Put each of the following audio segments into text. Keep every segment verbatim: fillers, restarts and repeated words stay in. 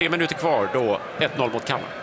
Tre minuter kvar då, ett noll mot Kalmar.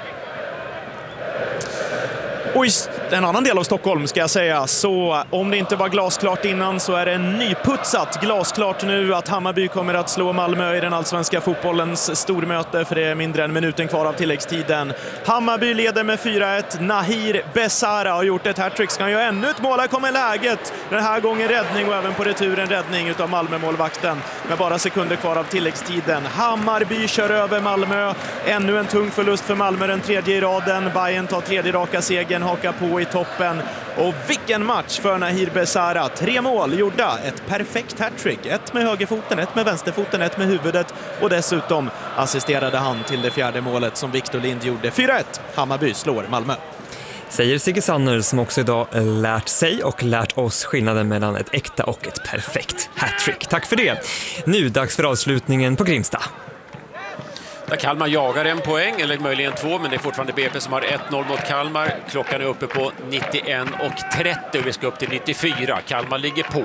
Och i en annan del av Stockholm ska jag säga, så om det inte var glasklart innan så är det nyputsat glasklart nu att Hammarby kommer att slå Malmö i den allsvenska fotbollens stormöte, för det är mindre än minuten kvar av tilläggstiden. Hammarby leder med fyra ett. Nahir Besara har gjort ett hattrick, ska han göra ännu ett mål. Här kommer läget, den här gången räddning och även på returen räddning utav Malmö-målvakten med bara sekunder kvar av tilläggstiden. Hammarby kör över Malmö, ännu en tung förlust för Malmö, den tredje i raden. Bayern tar tredje raka segern, hakar på i toppen. Och vilken match för Nahir Besara. Tre mål gjorda, ett perfekt hattrick. Ett med högerfoten, ett med vänsterfoten, ett med huvudet. Och dessutom assisterade han till det fjärde målet som Victor Lind gjorde. fyra ett. Hammarby slår Malmö. Säger Sigge Sanner, som också idag lärt sig och lärt oss skillnaden mellan ett äkta och ett perfekt hattrick. Tack för det. Nu dags för avslutningen på Grimsta. Där Kalmar jagar en poäng, eller möjligen två, men det är fortfarande B P som har ett noll mot Kalmar. Klockan är uppe på nittioen och trettio och vi ska upp till nittiofyra. Kalmar ligger på.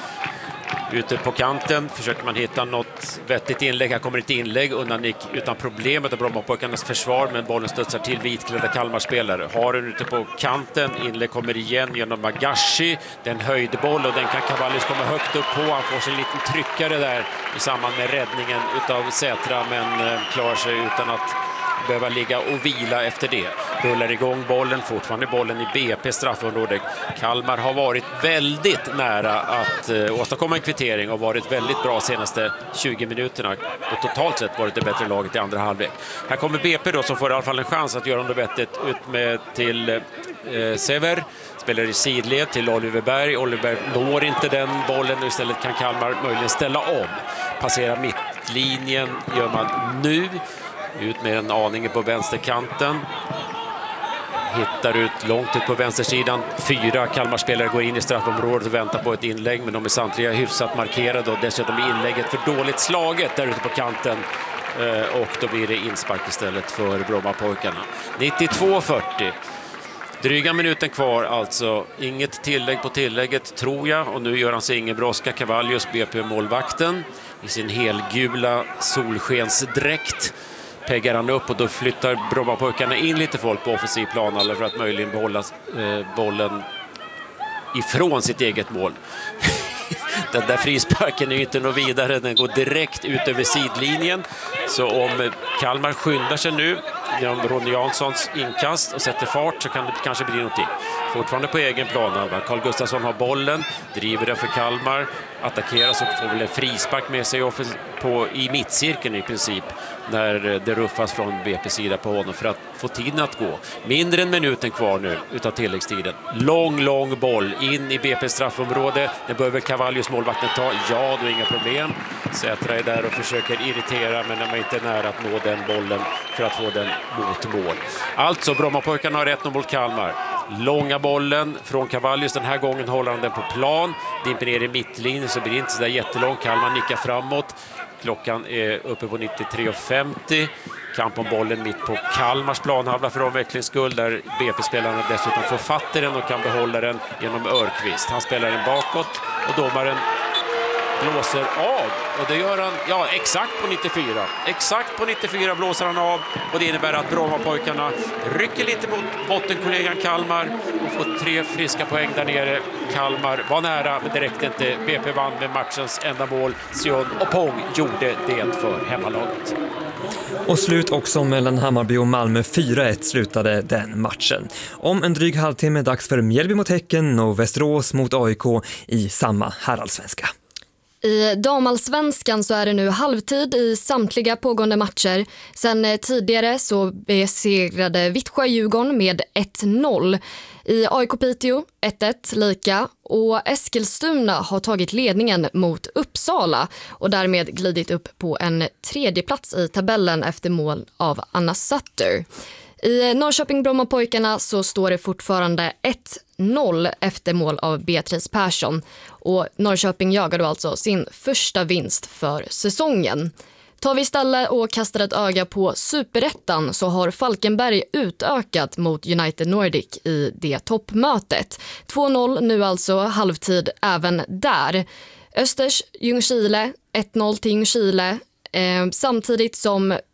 Ute på kanten försöker man hitta något vettigt inlägg. Här kommer ett inlägg undan Nick utan problem av Brommapojkarnas försvar, men bollen studsar till vitklädda Kalmar-spelare. Har den ute på kanten, inlägg kommer igen genom Magashi. Den höjde boll och den kan Cavallius komma högt upp på. Han får sig en liten tryckare där i samband med räddningen utav Sätra, men eh, klarar sig utan att behöva ligga och vila efter det. Rullar igång bollen, fortfarande bollen i B P straffområde. Kalmar har varit väldigt nära att eh, åstadkomma en kvittering och varit väldigt bra senaste tjugo minuterna och totalt sett varit det bättre laget i andra halvlek. Här kommer B P då, som får i alla fall en chans att göra något vettigt ut med till eh, Sever. Spelar i sidled till Oliver Berg. Oliver Berg når inte den bollen och istället kan Kalmar möjligen ställa om. Passera mittlinjen gör man nu. Ut med en aning på vänsterkanten. Hittar ut långt ut på vänstersidan. Fyra Kalmar-spelare går in i straffområdet och väntar på ett inlägg, men de är samtliga hyfsat markerade och dessutom är inlägget för dåligt slaget där ute på kanten. Och då blir det inspark istället för Brommapojkarna. nittiotvå fyrtio. Dryga minuten kvar alltså. Inget tillägg på tillägget tror jag. Och nu gör han sig ingen brådska. Cavallius, B P-målvakten, i sin helgula solskensdräkt peggar han upp och då flyttar Brommapojkarna in lite folk på offensiv plan för att möjligen behålla eh, bollen ifrån sitt eget mål. Den där frisparken är ju inte något vidare, den går direkt ut över sidlinjen. Så om Kalmar skyndar sig nu genom Ronny Janssons inkast och sätter fart så kan det kanske bli någonting. Fortfarande på egen plan. Carl Gustafsson har bollen, driver den för Kalmar, attackeras och får väl en frispark med sig på, i mittcirkeln i princip, när det ruffas från B P-sida på honom för att få tiden att gå. Mindre än minuten kvar nu utav tilläggstiden. Lång, lång boll in i B P straffområde. Det behöver Cavallius målvakten ta. Ja, då är inga problem. Sätra är där och försöker irritera, men de är inte nära att nå den bollen för att få den mot mål. Alltså, Brommapojkarna har ett noll mot Kalmar. Långa bollen från Cavallius. Den här gången håller han den på plan. Dimper ner i mittlinjen så blir det inte så där jättelångt. Kalmar nickar framåt. Klockan är uppe på nittiotre femtio. Kamp om bollen mitt på Kalmars planhalva för omväxlings skull, där B P-spelarna dessutom får fatt i den och kan behålla den genom Örqvist. Han spelar den bakåt och domaren blåser av. Och det gör han, ja, exakt på nittiofyra. Exakt på nittiofyra blåser han av. Och det innebär att Brommapojkarna rycker lite mot bottenkollegan Kalmar och får tre friska poäng där nere. Kalmar var nära, men det räckte inte. B P vann med matchens enda mål. Sion Opong gjorde det för hemmalaget. Och slut också mellan Hammarby och Malmö. fyra ett slutade den matchen. Om en dryg halvtimme dags för Mjällby mot Häcken och Västerås mot A I K i samma herrallsvenska. I damallsvenskan så är det nu halvtid i samtliga pågående matcher. Sen tidigare så besegrade Vittsjö Djurgården med ett noll. I A I K Piteå ett ett lika, och Eskilstuna har tagit ledningen mot Uppsala och därmed glidit upp på en tredje plats i tabellen efter mål av Anna Sutter. I Norrköping Brommapojkarna så står det fortfarande ett noll efter mål av Beatrice Persson, och Norrköping jagar då alltså sin första vinst för säsongen. Tar vi istället och kastar ett öga på Superettan så har Falkenberg utökat mot United Nordic i det toppmötet. två noll nu alltså, halvtid även där. Östers Ljungskile ett noll till Ljungskile. Eh, samtidigt som